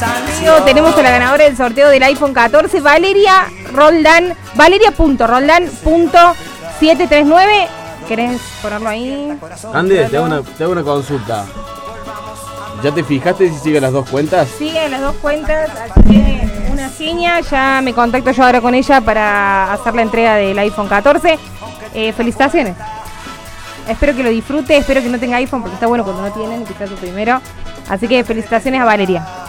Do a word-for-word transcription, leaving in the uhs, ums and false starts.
Amigo, tenemos a la ganadora del sorteo del iPhone catorce, Valeria Roldán, Valeria.roldán.siete tres nueve. ¿Querés ponerlo ahí? Andy, te hago una, te hago una consulta. ¿Ya te fijaste si sigue las dos cuentas? Sigue las dos cuentas, así que una seña, ya me contacto yo ahora con ella para hacer la entrega del iPhone catorce. Eh, felicitaciones. Espero que lo disfrute, espero que no tenga iPhone porque está bueno cuando no tienen, quizás su primero. Así que felicitaciones a Valeria.